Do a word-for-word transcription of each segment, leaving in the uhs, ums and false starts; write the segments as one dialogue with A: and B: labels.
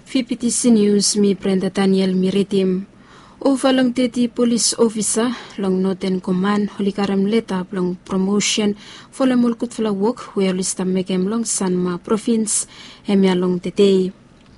A: V P T C News, mi Brenda Daniel Miritim. Overlong teti police officer long Northern Command holikaram leta long promotion fola mulkut fla work where lista megem long Sanma province emia long tete.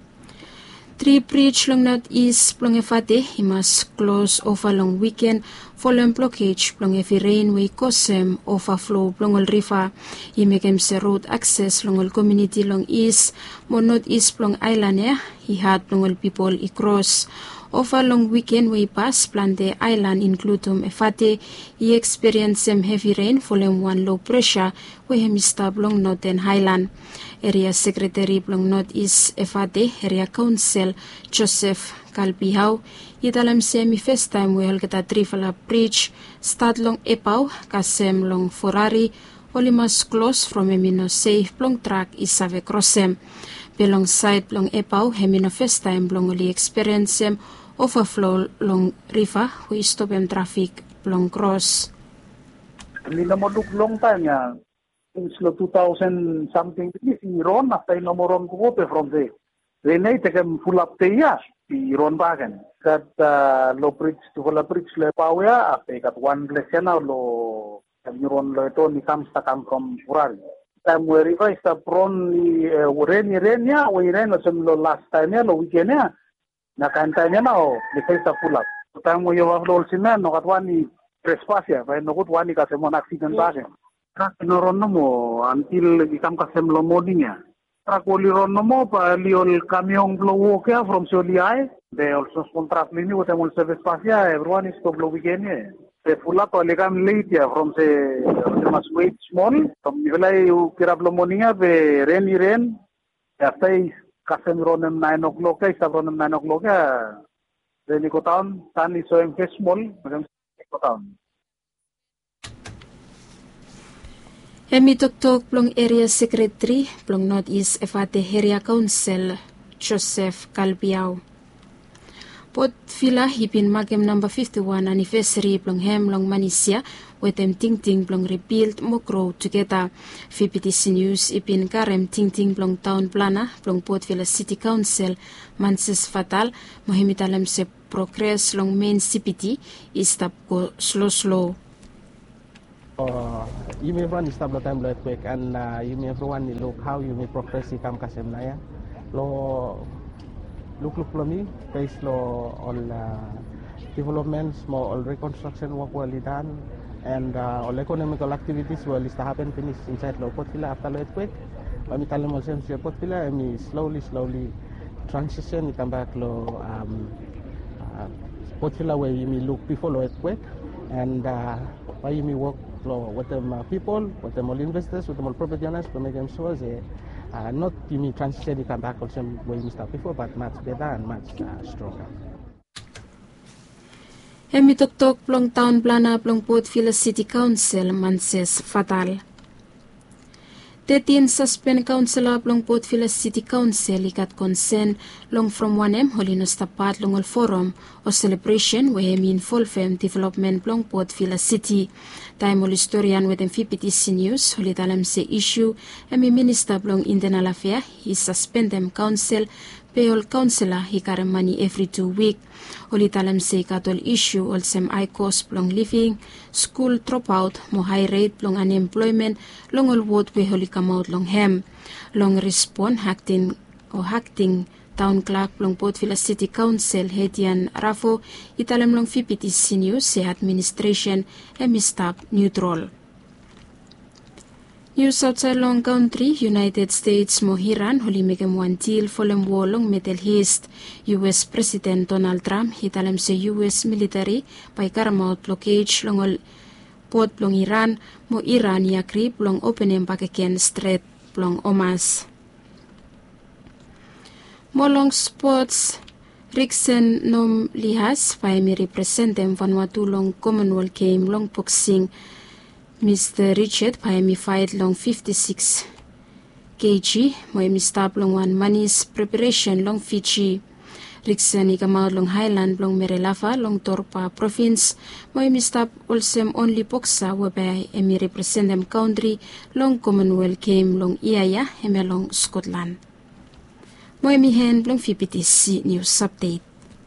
A: Three bridge long northeast plong efate imas close over long weekend following blockage plong efi rainway kosem overflow plong ol river imegem se road access long ol community long east mo northeast plong island ya ihat plong ol people i cross. Over long weekend we pass plante island includum efate i experience some heavy rain following one low pressure we hemista long northern highland. Area Secretary plong northeast efate area council Joseph Kalbihau italam semi first time we holgeta trifala bridge start long epau kasem long Ferrari olimas close from emino safe plong track isave crossem. Belong side plong epau hemino first time plong oli experience sem overflow long river we stop em traffic long cross.
B: Hindi na mo long time ya. Since two thousand something this iron after no more on ko pe from the Renai tekem full up te ya iron bagan. Kat uh, lo bridge to full bridge le pawya after kat one place na lo iron lo to ni kam sta kam from Ferrari. Time we river sta pron ni rain rain ya we rain lo last time ya lo weekend ya. Nakanta niya na o, di sa full up. Time mo yung aflol sina, no katwa ni trespass ya, kaya no katwa ni kasi mo na-accident ba siya. Kaya kinoron na mo, until ikam kasi mo loading ya. Kaya kuliron na mo, pa liol kamyong blowo kaya from Sioliay. They also contract lini, wata mo service pass ya, everyone is to blow weekend ya. Se full up, alikam late ya, from se, mas wait small. From nilay yung kirablo mo niya, be rain rain, ya say, kasi meron ng nine o'clock kaya, isa meron ng nine o'clock kaya, then ko taon, tan iso yung small, meron ko taon.
A: Emi Toktok plong area secretary plong northeast efate area council Joseph Kalbiao. Pot fila hipin magem number fifty-one anniversary plong hem long Manisia wetem ting ting plong rebuild mo grow together. V P T C News ipin karem ting ting plong town plana plong Port Vila City Council manses fatal mohimitalam se progress long main C P T istap ko slow slow.
C: Uh, you may run stable time lo quick and uh, you may everyone look how you may progress ikam kasem na ya lo look look lo mi face lo all uh, developments mo all reconstruction work well done and uh, all economical activities will is to happen finish inside lo Port Vila after lo quick kami talam mo sem si Port Vila and we slowly slowly transition ikam back lo um, uh, Port Vila where you may look before lo quick and uh, why you may work lo with them uh, people, with them all investors, with them all property owners to make them sure they uh, not you may transition you come back also where you start before but much better and much uh, stronger.
A: Emi Toktok plong town plana plong Port Vila City Council manses fatal. Tetin suspend councilor plong Port Vila City Council ikat concern long from one M holinos tapat long all forum o celebration we hem involve development plong Port Vila City. Time ol historian with V P T C News holitalam se issue emi minister plong internal affair he suspend them council pay all councilor he carry money every two week. Holitalam se katol issue all sem high cost plong living, school dropout, mo high rate plong unemployment, long all word we holi come out long hem. Long respond acting o acting town clerk plong Port Vila City Council Hetian Rafo italam long V P T C News se administration emi staff neutral. News outside long country, United States mo Iran huli megem wantil folem wolong Middle East. U S President Donald Trump hitalam se U S military by karamaut blockage long port plong Iran mo Iran yakri plong opening pakeken Strait plong Omas. Molong sports Rickson nom lihas pa mi representem Vanuatu long Commonwealth game long boxing. Mister Richard Paemi fight long fifty-six kilograms, Moemi stop long one money's preparation long Fiji. Rickson ikamau long Highland long Merelafa long Torpa province, Moemi stop also only boxa whereby emi represent them country long Commonwealth game long Iaya emi long Scotland. Moi mi hen blong V P T C News Update.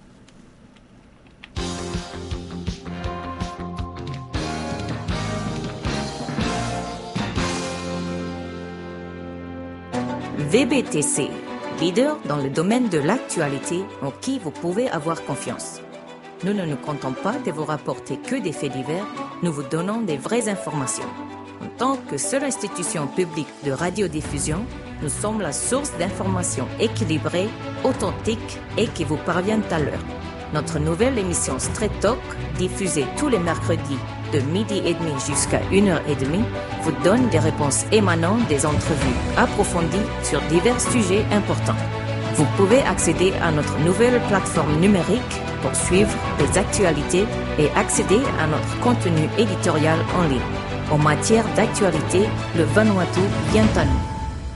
D: V B T C, leader dans le domaine de l'actualité en qui vous pouvez avoir confiance. Nous ne nous comptons pas de vous rapporter que des faits divers, nous vous donnons des vraies informations. En tant que seule institution publique de radiodiffusion, nous sommes la source d'informations équilibrées, authentiques et qui vous parviennent à l'heure. Notre nouvelle émission Straight Talk, diffusée tous les mercredis de midi et demi jusqu'à une heure et demie, vous donne des réponses émanant des entrevues approfondies sur divers sujets importants. Vous pouvez accéder à notre nouvelle plateforme numérique pour suivre les actualités et accéder à notre contenu éditorial en ligne. En matière d'actualité, le Vanuatu vient à nous.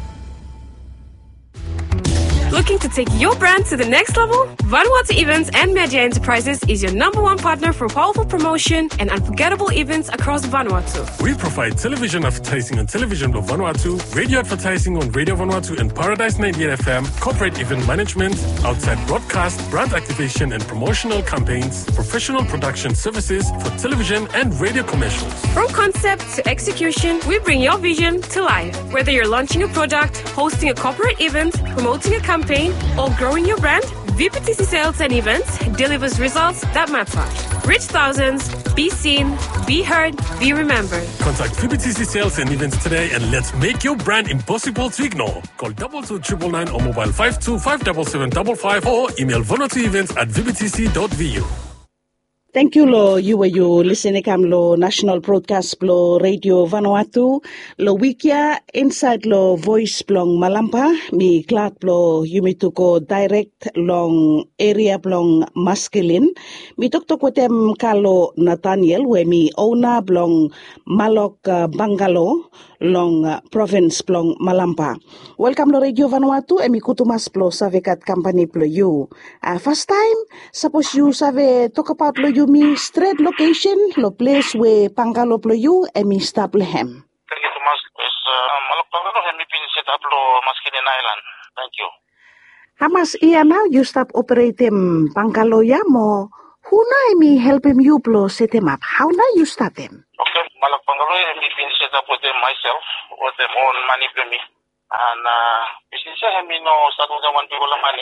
E: Looking to take your brand to the next level? Vanuatu Events and Media Enterprises is your number one partner for powerful promotion and unforgettable events across Vanuatu.
F: We provide television advertising on Television of Vanuatu, radio advertising on Radio Vanuatu and Paradise ninety-eight F M, corporate event management, outside broadcast, brand activation and promotional campaigns, professional production services for television and radio commercials.
E: From concept to execution, we bring your vision to life. Whether you're launching a product, hosting a corporate event, promoting a campaign, or growing your brand, V P T C Sales and Events delivers results that matter. Reach thousands, be seen, be heard, be remembered.
F: Contact V P T C Sales and Events today and let's make your brand impossible to ignore. Call double two triple nine or mobile five two five seven seven five five or email vanuatuevents at v b t c dot v u.
G: Thank you lo you were you listening kam lo national broadcast lo Radio Vanuatu lo wikia inside lo voice blong Malampa mi glad lo yumi to go direct long area blong masculine mi tok tok wetem kalo Nathaniel we mi owner blong Malok uh, Bangalo long uh, province blong Malampa. Welcome lo Radio Vanuatu e mi kutumas plo savekat company plo you. Uh, first time suppose you save talk about lo you mi straight location lo place where Pangalo plo you e mi Staplehem.
H: Thank you so much. Is uh, Malok Pangalo and mi pin set up lo Masculine Island. Thank you.
G: Hamas iya now you stop operating Pangalo ya mo who na mi help him you plo set him up. How na you start him?
H: Okay, Malok Pangalo and mi pin set up with them myself with them own money for me. And uh, business I mi no start with them one people money.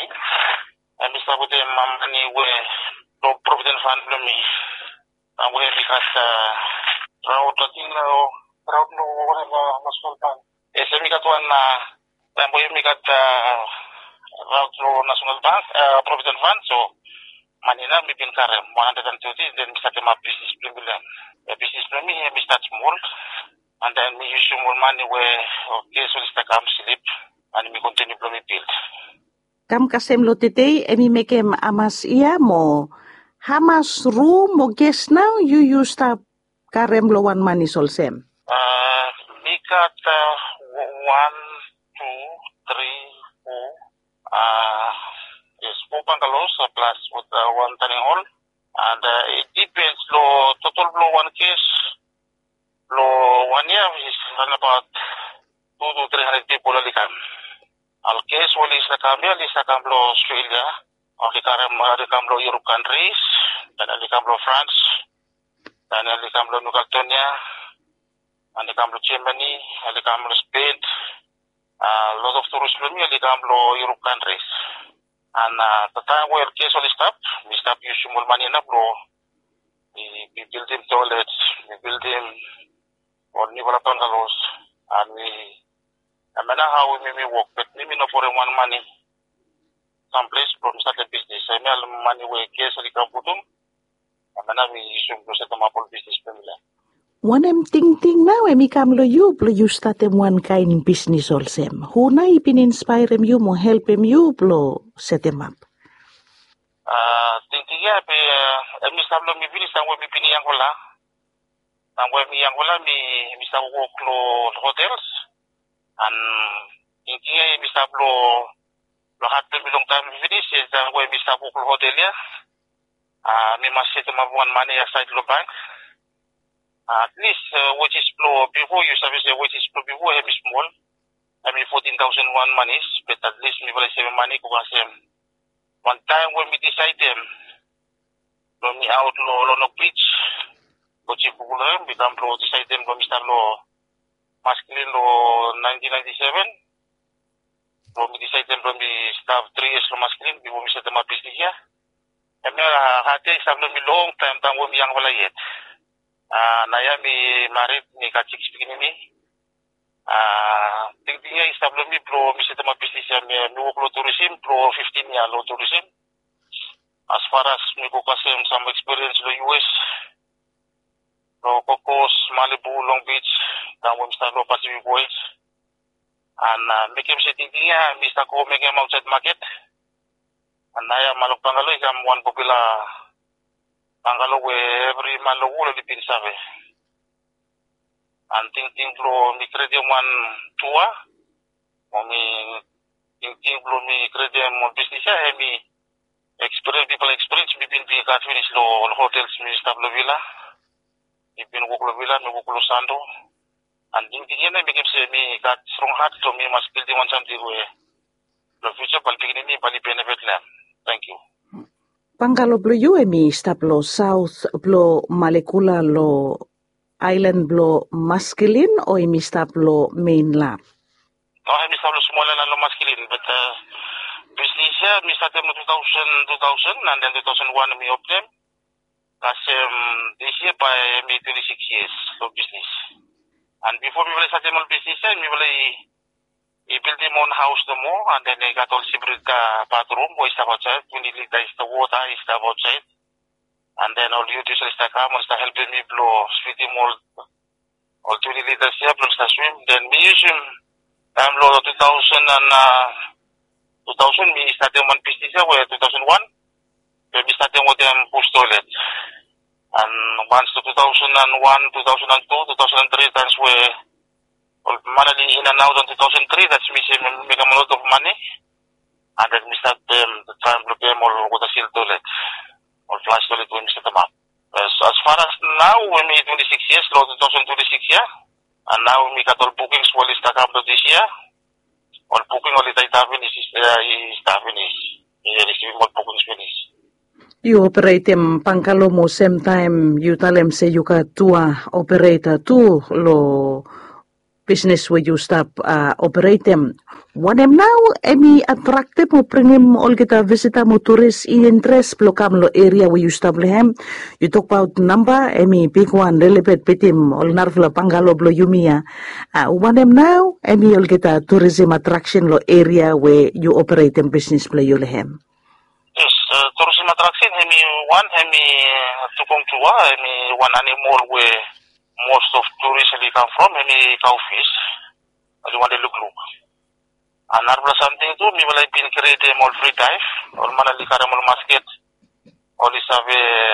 H: And mi start with them money where no provident fund for me. And where because uh, route thing no route no whatever national bank. Yes, mi got one. Uh, and where mi got uh, route no national bank uh, provident fund. So money na mi bin kare one hundred twenty. Then mi start my business plan. The business plan me mi start small. And then me use more money where okay so this come sleep and me continue to me build.
G: Kam kasem lo today e mi mekem amas iya mo hamas room mo guest now you use ta karem lo one money solsem.
H: Uh, me got uh, one, two, three, four. Uh, yes, four bungalows uh, plus with uh, one dining hall, and uh, it depends. Lo total lo one case. Lo one year is around about two to three hundred people only come. Al case wali sa kami ali sa kamlo Australia, ali karam ali kamlo Europe countries, dan ali kamlo France, dan ali kamlo New Caledonia, ali kamlo Germany, ali kamlo Spain. A uh, lot of tourists from ali kamlo Europe countries. And uh, the time where case only stop, we stop using more money na bro. We, we build them toilets, we build them or new bungalows, and we, I mean how we maybe work, but maybe not for one money. Some place from start a business. I mean money where case we can put them, I mean we should go set them up on business family.
G: One em ting ting now emi kam lo you plo you start em one kind business olsem. Who na ipin inspire em you mo help em you plo set em up.
H: Uh, ting ting ya be emi sablo mi bini sa we mi pini yang hola. And when we Angola, me, we start work lo hotels, and in here we start lo lo had to be long time finish. Is that when we start work lo hotel ya? Ah, me must set my one money aside lo bank. At least uh, which is lo before you service which is lo before him small. I mean fourteen thousand one manis, but at least me balay seven money ko kasi one time when we decide them, when we out lo lo no beach, go chipukulam, become lo decide them when we start lo masculine lo nineteen ninety-seven, when we decide them when we start three years lo masculine, before we set them up business here. And me hati start lo me long time time when we yang wala yet. Ah, naya me married me kachik speaking me. Ah, tingtingnya istablo mi pro mi set up business here me me work lo tourism pro fifteen year lo tourism. As far as me ko kasi some experience lo U S, lo Cocos, Malibu, Long Beach, dan we start lo Pacific Boys. And uh, make him say tingtingnya mi start ko make him outside market. And naya malok pangalo ikam one popular pangalo we every malo ulo di pinsabe. And ting ting lo mi kredi one tua, o mi ting ting lo mi kredi mo business ya mi experience people experience mi bin bi ka finish lo hotels mi stable villa, mi bin wo lo villa mi wo lo sando. And ting ting na mi kepse mi got strong heart to mi must build one something we the future pal begin ni pali benefit la. Thank you.
G: Pangalo blo yu emi staplo south blo Malekula lo island blo masculine o emi staplo mainland?
H: No, emi staplo small island lo masculine, but uh, business here we started in two thousand, two thousand and then two thousand one we opened them. Kasi um, this year by me twenty-six years of business. And before we were starting on business here, we were we built them own house the more, and then they got all separate uh, bathroom, we start outside, twenty liters the water, is start outside. And then all you do is start come and start helping me blow, sweet him all, all twenty liters here, plus start swim. Then me use him, I'm blow two thousand and, uh, two thousand, we started one business here, where two thousand one, where we started with them push toilet. And once to two thousand one, two thousand two, two thousand three, that's where, well, money in and out on two thousand three, that's me say make a lot of money. And then we start them, the time to pay more with the seal toilet, or flash toilet when we set them up. Uh, so as far as now, we made twenty-six years, two thousand twenty-six year, and now we got all bookings for this start up this year. All booking all the time finish is, uh, is start finish. Yeah, receiving all bookings finish.
G: You operate them Pangalo mo same time, you tell them say you got tua operator too, lo business where you stop uh, operate them. What them now, any attractive mo bring him all kita visitor mo tourist interest blokam lo area where you stop lehem. You talk about number, any big one relevant bitim all narvla Pangalo blo yumia. Uh, what them now, any all kita tourism attraction lo area where you operate them business blo you lehem.
H: Yes, uh, tourism attraction, hemi one, hemi tukong tua, hemi one animal where most of tourists really come from, hemi cow fish, the one they look look. And another something too, me will have been create them all free dive, or manali caramel basket, or this have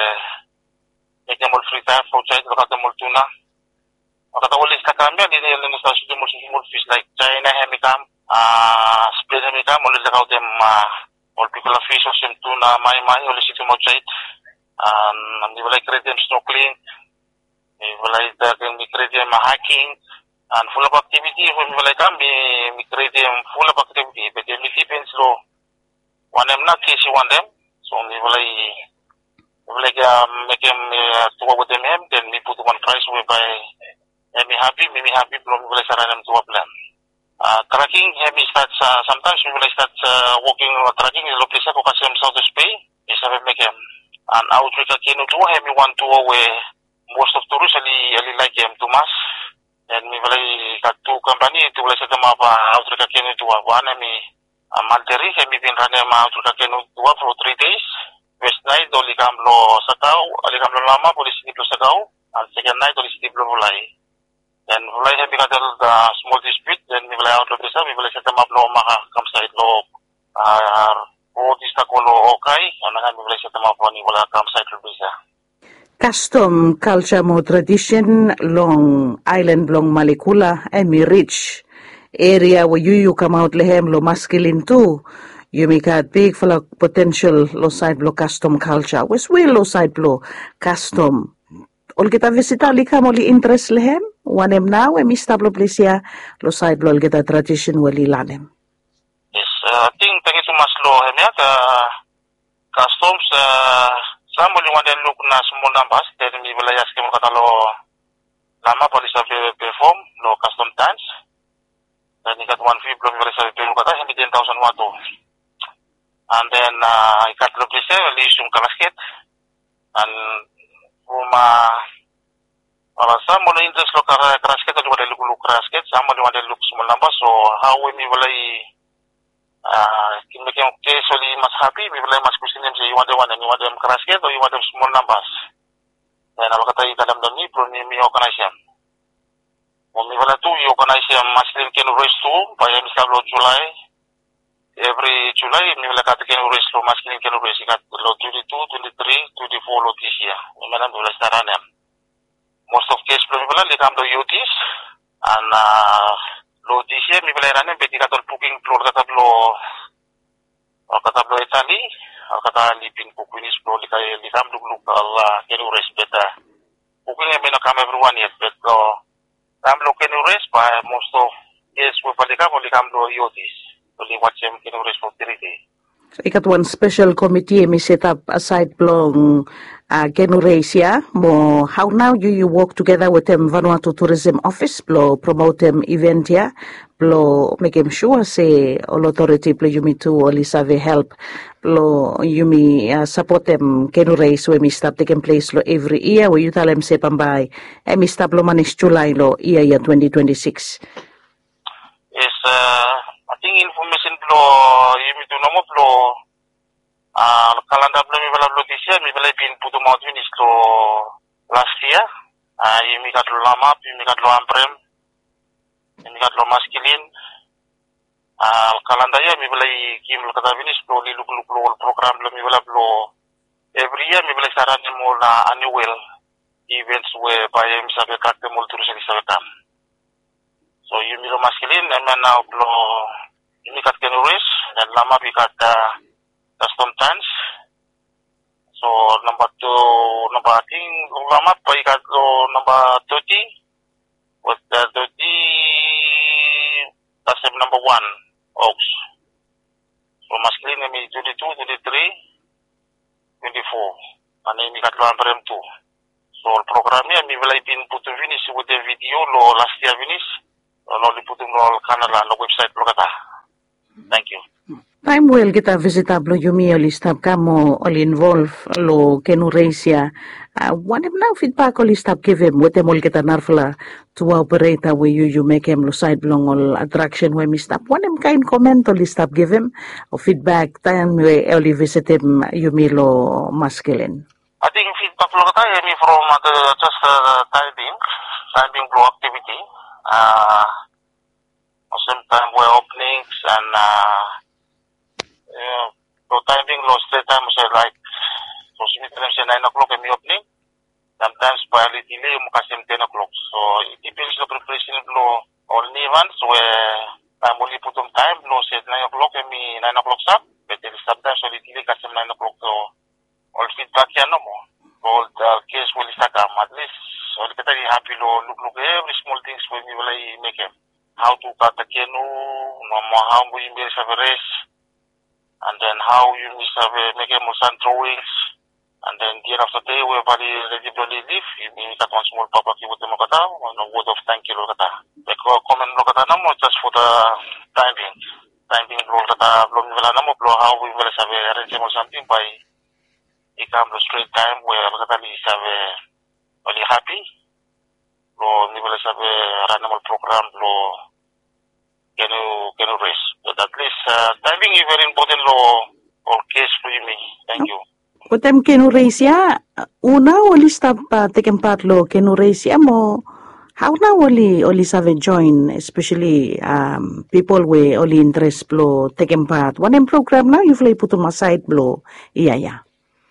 H: make them all free dive outside, look at them all tuna. Or the all is takambia, they will start shooting more small fish like China hemi cam, uh, split hemi cam, only look out them, uh, all people are fish or some tuna, my my, only see them outside. And they will like create them snorkeling. We will like uh, we create them hiking and full of activity. When we like come, we, we create them full of activity. But then we depends low. One them not case one them. So we will like we will like uh, make them uh, to work with them. Then we put one price whereby uh, me happy, me me happy. We will like surround them to a plan. Uh, tracking, uh, we start uh, sometimes we will like start uh, walking or tracking in the place of Kasem South Bay. We have make them and Africa Kenu too. We want to where most of tourists really, really like them too much. And we really got two companies to let them up Africa Kenu to one and me a Malteri, and we been running Africa Kenu to for three days. First night, only come lo Sakau, only come lo Lama, police city lo Sakau, and second night, only city lo Vulai. Then Vulai have got the small dispute, then we will out of this, we will set them up lo Maka, campsite lo, uh, o Tistako lo Okai, and then we will set them up on the campsite lo Bisa.
G: Custom culture mo tradition long island long Malekula emi rich area where you you come out lehem lo masculine too. You make a big full of potential lo side lo custom culture. Wes we lo side lo custom. Ol kita visita li kam oli interest lehem? wanem na we mistablo plesia lo side lo kita tradition wali lanem.
H: Yes, uh, I think tangi tu mas lo hemya ka customs uh, sa mo liwan den look na small numbers then mi belayas ke mo kata lo lama polisi perform lo custom dance dan ikat one fee belum belayas pe mo kata hindi ten thousand wato. And then uh, ikat lo plesia li sum kalasket and uma Kalau saya mau interest lo karena kerasket atau ada luku luku kerasket, saya mau ada luku semua nambah. So how we mi balai, ah, kita yang case oli mas happy, mi balai mas kusin yang saya iwan dewan, iwan dewan kerasket atau iwan dewan semua nambah. Dan kalau kata dalam dalam ni, perlu mi organisasi. Mau mi balai tu organisasi masih kena raise tu, bayar misalnya Julai, every July mi balai kata kena raise lo masih kena raise ikat lo twenty-two, twenty-three, twenty-four lo this year. Memang boleh sekarang. Most of case people li kam do youths and uh, lo this year mi belerane beti katol booking floor kata lo kata lo Italy kata lipin bukunis lo li kay li kam dug lug Allah kenu respect booking e mena kam everyone yet but lo kam lo kenu respect by most of case we palika mo li kam do youths to li watch em kenu responsibility.
G: So, ikat one special committee mi set up aside plong uh, Genuresia mo how now you you work together with them Vanuatu Tourism Office plo promote them event ya plo make them sure say all authority plo yumi to oli save help plo yumi uh, support them Genureis we mi stop taking place lo every year we you tell them say pambay e mi stop lo manis July lo year ya twenty twenty-six.
H: Yes, uh, I think information plo yumi to nomo plo ah kalanda plo mi bala plo this year mi bala pin puto mau finish lo last year ah yumi kat lo lama yumi kat lo amprem yumi kat lo masculine ah kalanda ya mi bala kim lo kata finish plo li luk luk lo program lo mi bala plo every year mi bala saran mo na annual events where by mi sabe kakte mo tourism sabe kam. So yumi lo masculine and now plo yumi kat kenuris dan lama bi kat custom dance. So number two, number I think lama pa kat lo number thirty with the thirty that's number one oaks. So masculine mi twenty-two, twenty-three, twenty-four. And mi kat lo amprem two. So programnya mi belai pin putu finish with the video lo last year finish. Lo liputum lo kanala lo website lo kata. Thank you.
G: Time well kita visitable yumi oli stop kamo oli involve lo Genuresia. Uh, one of now feedback oli stop give him with them all kita narfla to operate where you you make him lo side long all attraction where me stop. One of kind comment oli stop give him or feedback time we oli visit him yumi lo masculine.
H: I think feedback lo kata yumi from uh, just uh, timing, timing lo activity. Uh, sometimes we openings and uh, yeah, so timing lo straight time say like so sometimes say nine o'clock mi opening, sometimes by a little delay mo kasi ten o'clock. So it depends the preparation lo all events where time only put on time lo say nine o'clock mi nine o'clock stop, but sometimes so little delay kasi nine o'clock so all feedback yan no mo. All the case will start at least so kita di happy lo look look every small things when we will make him. How to cut the canoe, how we make a race, and then how you make a sun drawings, and then the end of the day, we're very ready to leave. You got one small papa with the Mokata, one word of thank you, Lokata. The comment Lokata Namo just for the timing. Timing Lokata, Blomivela Namo, how we will have a arrangement or something by it comes straight time where Lokata is very happy. Lo nivel sabe random program lo can you can you raise but at least uh, timing is very important lo or case for me. Thank you.
G: But I'm Genuresia una oli stop uh, taking part lo Genuresia mo how now oli oli save join especially um, people we oli interest lo taking part one in program now you play put on my side lo iya ya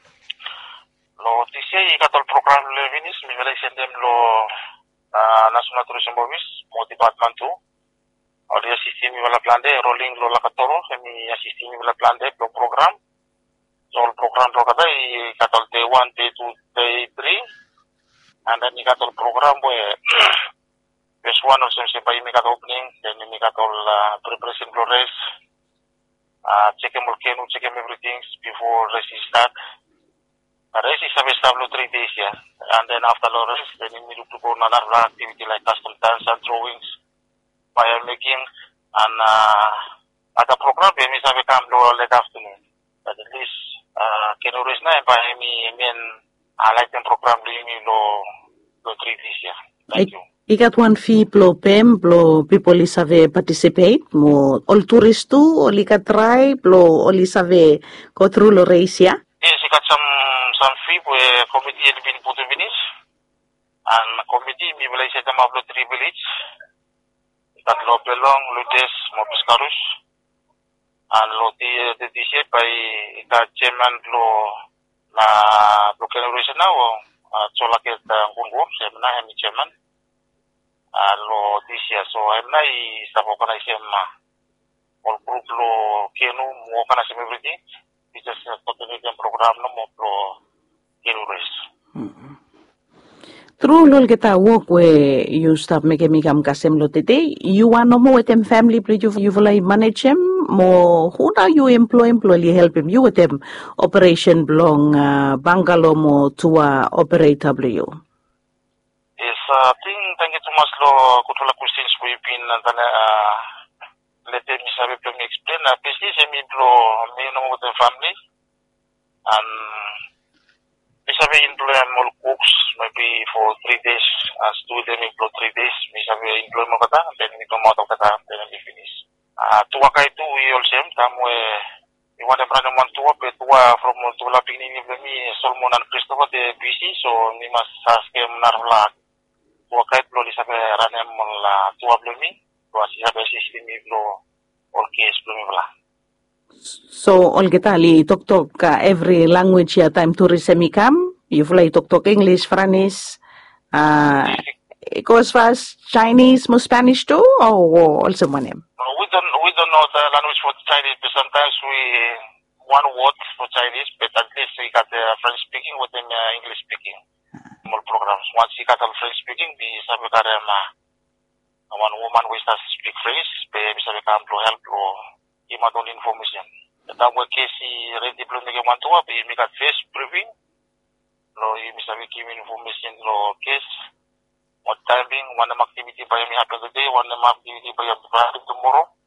H: lo this year ikatol program lo finish mi vela send them lo Uh, National Tourism Office, mo department two. Or the assisting mi wala plan de rolling lo lakatoro, mi assisting mi wala plan de program. So program lo kata i katol day one, day two, day three, and then i katol program where Phase one also say by imikat opening, then imikat all uh, preparation for race, uh, check em volcano, check em everything before race is start. Uh, race is supposed to have three days, yeah. And then after the race, then we look to go on another activity like custom dance and drawings, fire making, and uh, other program, we may have a camp late afternoon. But at least, uh, can you raise na by me, I mean, I like the program doing me lo, lo three days, yeah. Thank you.
G: Ikat one fee plo pem plo people isave participate mo all tourist tu all ikat try plo all isave go through lo race ya.
H: Yes, ikat some some fee where committee had been put in finish and committee mi belai set am lo three village ikat lo belong lo des mo pescarus and lo ti the dise by ikat chairman lo na local organization now chola ke ngungur semna hemi chairman lo this year so I'm na I sabo kana sema all group lo kenu mo kana sema everything we just continue the program no mo lo kenu race
G: Through lol kita work where you start making me kam kasem lo today you want no more with them family please you you will manage them mo who now you employ employ help him you with them operation belong uh, Bangalore mo to uh, operator you.
H: Yes, I uh, think thank you too much lo kutula questions we've been uh, uh, let me sabi to me explain uh, basically say me lo me no with the family and me sabi employ all cooks maybe for three days as two of them employ three days me sabi employ mo kata then we come out of kata then we finish uh, tuwa kay tu we all same time we we want to run one tuwa but tuwa from tuwa pingin ni me Solomon and Christopher de busy so me must ask him narla wakait lo di sabe ranem la tua blumi lo si sabe system lo orkes blumi bla
G: so all kita li tok tok uh, every language ya time tourism ikam you fly tok tok English Spanish uh it goes fast Chinese mo Spanish too or also manem
H: we don't we don't know the language for Chinese but sometimes we one word for Chinese but at least we got the French speaking with them uh, English speaking more programs. Once you got all French speaking, we sabi karem uh, one woman we start speak French, we sabi kam to help to give out information. That way case ready to make one to up, we make a face briefing. Lo we sabi give information lo case. What timing, one activity by me happen today, one activity by you tomorrow.